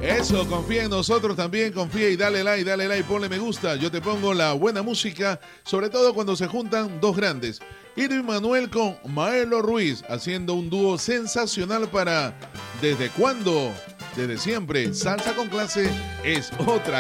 Eso, confía en nosotros también, confía y dale like, ponle me gusta. Yo te pongo la buena música, sobre todo cuando se juntan dos grandes. Irving Manuel con Maelo Ruiz, haciendo un dúo sensacional para ¿Desde cuándo? Desde siempre. Salsa con clase es otra